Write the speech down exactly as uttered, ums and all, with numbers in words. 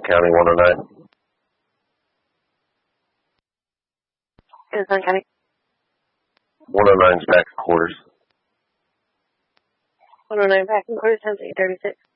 County, one oh nine. Arizona County. one oh nine's back quarters. one oh nine back in quarters, times eight thirty-six.